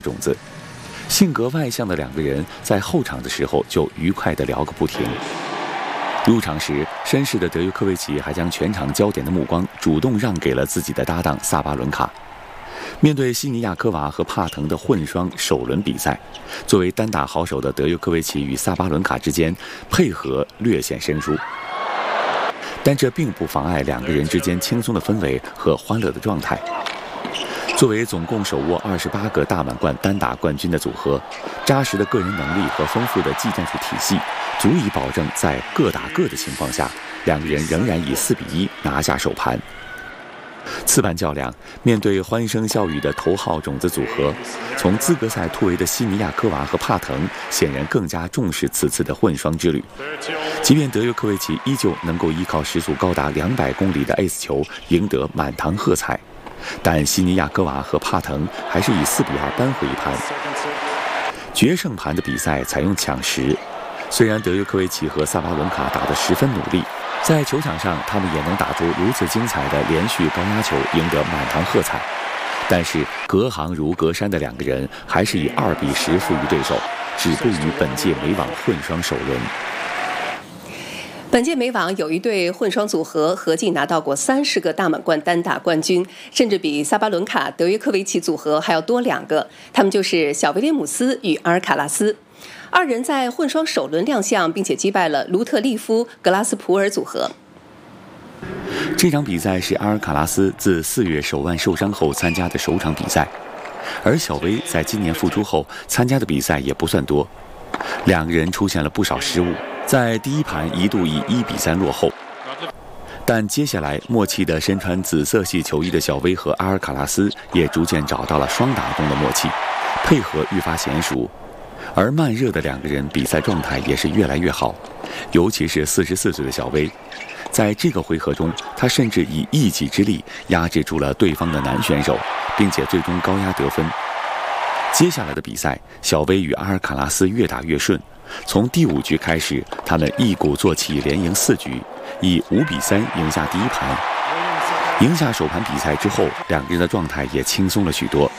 种子。性格外向的两个人在后场的时候就愉快地聊个不停。入场时，绅士的德约科维奇还将全场焦点的目光主动让给了自己的搭档萨巴伦卡。面对西尼亚科娃和帕腾的混双首轮比赛，作为单打好手的德约科维奇与萨巴伦卡之间配合略显生疏，但这并不妨碍两个人之间轻松的氛围和欢乐的状态。作为总共手握28个大满贯单打冠军的组合，扎实的个人能力和丰富的技战术体系，足以保证在各打各的情况下，两个人仍然以4-1拿下首盘。次盘较量，面对欢声笑语的头号种子组合，从资格赛突围的西尼亚科娃和帕腾显然更加重视此次的混双之旅。即便德约科维奇依旧能够依靠时速高达200公里的 ace 球赢得满堂喝彩，但西尼亚科娃和帕腾还是以4-2扳回一盘。决胜盘的比赛采用抢十，虽然德约科维奇和萨巴伦卡打得十分努力，在球场上他们也能打出如此精彩的连续高压球，赢得满堂喝彩，但是隔行如隔山的两个人还是以2-10负于对手，止步于本届美网混双首轮。 本届美网有一对混双组合合计拿到过30个大满贯单打冠军，甚至比萨巴伦卡、德约科维奇组合还要多2个，他们就是小威廉姆斯与阿尔卡拉斯。二人在混双首轮亮相，并且击败了卢特利夫、格拉斯普尔组合。 这场比赛是阿尔卡拉斯自4月手腕受伤后参加的首场比赛，而小威在今年复出后参加的比赛也不算多，两个人出现了不少失误，在第一盘一度以1-3落后，但接下来默契的身穿紫色系球衣的小威和阿尔卡拉斯也逐渐找到了双打中的默契，配合愈发娴熟。而慢热的两个人比赛状态也是越来越好，尤其是44岁的小威，在这个回合中，他甚至以一己之力压制住了对方的男选手，并且最终高压得分。接下来的比赛，小威与阿尔卡拉斯越打越顺，从第5局开始，他们一鼓作气连赢4局，以5-3赢下第一盘。赢下首盘比赛之后，两个人的状态也轻松了许多。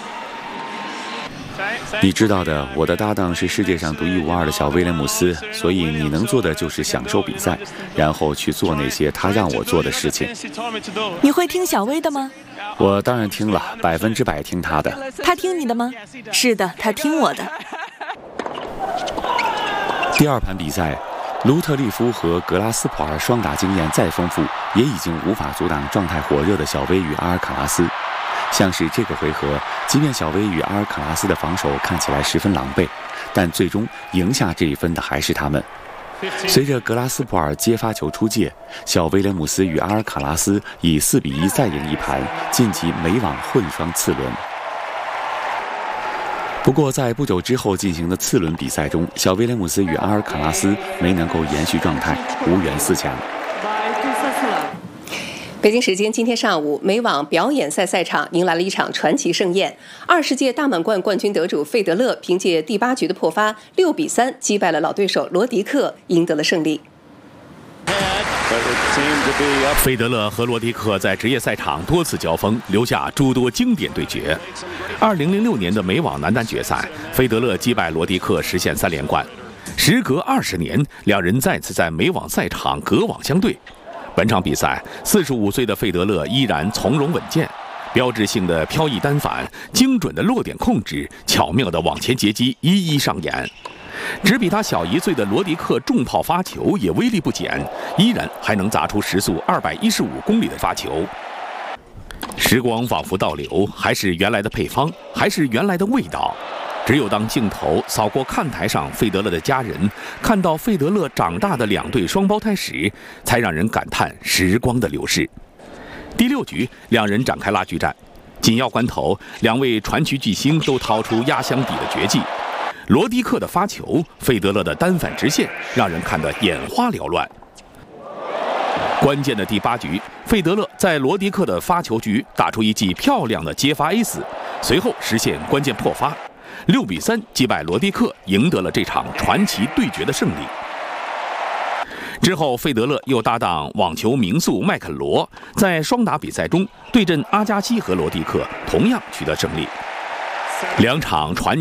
你知道的，我的搭档是世界上独一无二的小威廉姆斯，所以你能做的就是享受比赛，然后去做那些他让我做的事情。 你会听小威的吗？ 我当然听了，100%听他的。 他听你的吗？是的，他听我的。 第2盘比赛，卢特利夫和格拉斯普尔双打经验再丰富，也已经无法阻挡状态火热的小威与阿尔卡拉斯。像是这个回合，即便小威与阿尔卡拉斯的防守看起来十分狼狈，但最终赢下这一分的还是他们。随着格拉斯普尔接发球出界，小威廉姆斯与阿尔卡拉斯以4-1再赢一盘，晋级美网混双次轮。不过在不久之后进行的次轮比赛中，小威廉姆斯与阿尔卡拉斯没能够延续状态，无缘4强。 北京时间今天上午，美网表演赛赛场迎来了一场传奇盛宴。20届大满贯冠军得主费德勒凭借第8局的破发，6-3击败了老对手罗迪克，赢得了胜利。 费德勒和罗迪克在职业赛场多次交锋，留下诸多经典对决。2006年的美网男单决赛，费德勒击败罗迪克，实现3连冠。时隔20年，两人再次在美网赛场隔网相对。本场比赛，45岁的费德勒依然从容稳健，标志性的飘逸单反、精准的落点控制、巧妙的往前截击一一上演。只比他小1岁的罗迪克重炮发球也威力不减，依然还能砸出时速215公里的发球。时光仿佛倒流，还是原来的配方，还是原来的味道。只有当镜头扫过看台上费德勒的家人，看到费德勒长大的2对双胞胎时，才让人感叹时光的流逝。第6局，两人展开拉锯战，紧要关头，两位传奇巨星都掏出压箱底的绝技。罗迪克的发球，费德勒的单反直线，让人看得眼花缭乱。关键的第8局，费德勒在罗迪克的发球局打出一记漂亮的接发 ace， 随后实现关键破发，6-3击败罗迪克，赢得了这场传奇对决的胜利。之后，费德勒又搭档网球名宿麦肯罗，在双打比赛中对阵阿加西和罗迪克，同样取得胜利。 两场传